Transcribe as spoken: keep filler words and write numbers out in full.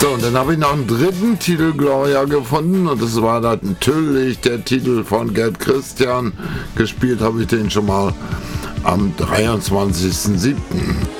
So, und dann habe ich noch einen dritten Titel Gloria gefunden und das war dann natürlich der Titel von Gerd Christian. Gespielt habe ich den schon mal am dreiundzwanzigsten siebten